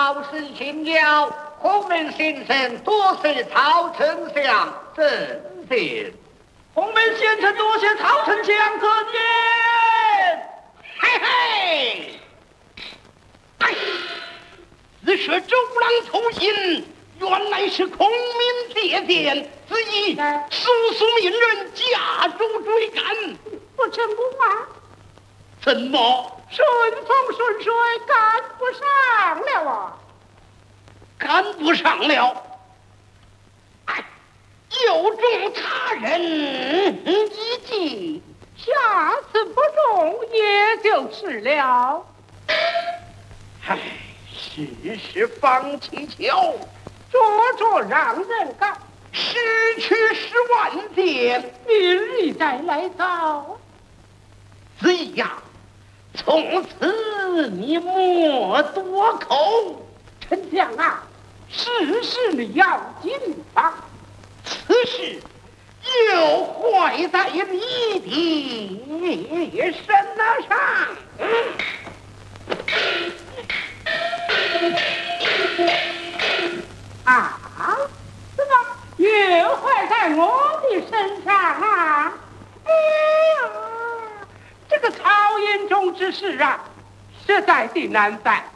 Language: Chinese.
曹氏亲友，孔门先生多谢曹丞相赠信。 孔门先生多谢曹丞相可见。 嘿嘿，哎，自是周郎投信，原来是孔明借箭，自意叔叔命人加州追赶， 不成功啊！ 怎么顺风顺水赶不上了啊？ 赶不上了？哎，又中他人一计， 下次不中也就是了。 唉，世事方蹊跷， 灼灼让人告， 失去10万箭， 明日再来找。 子义呀，从此你莫多口。 丞相啊，事事要紧吧。 此事又坏在你的身上。 啊？怎么又坏在我的身上啊？哎呀，这个曹延中之事啊，实在的难办。